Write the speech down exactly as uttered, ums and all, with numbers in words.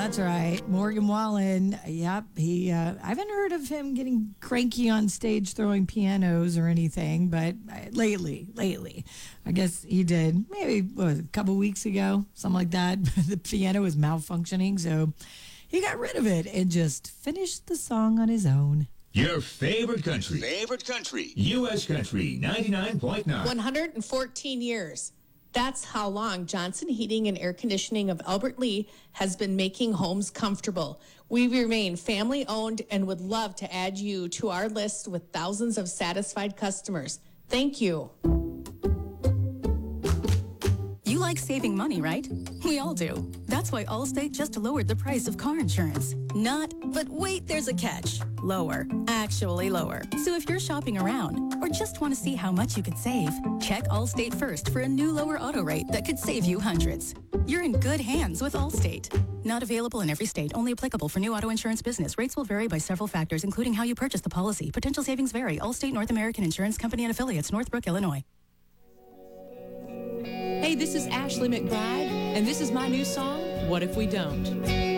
That's right. Morgan Wallen. Yep. He. Uh, I haven't heard of him getting cranky on stage throwing pianos or anything, but lately, lately, I guess he did. Maybe what, a couple weeks ago, something like that. The piano was malfunctioning, so he got rid of it and just finished the song on his own. Your favorite country. Favorite country. U S Country ninety-nine point nine. one hundred fourteen years. That's how long Johnson Heating and Air Conditioning of Albert Lea has been making homes comfortable. We remain family owned and would love to add you to our list with thousands of satisfied customers. Thank you. You like saving money, right? We all do. That's why Allstate just lowered the price of car insurance. Not, but wait, there's a catch. Lower. Actually lower. So if you're shopping around or just want to see how much you could save, check Allstate first for a new lower auto rate that could save you hundreds. You're in good hands with Allstate. Not available in every state. Only applicable for new auto insurance business. Rates will vary by several factors, including how you purchase the policy. Potential savings vary. Allstate North American Insurance Company and Affiliates, Northbrook, Illinois. Hey, this is Ashley McBride, and this is my new song, What If We Don't?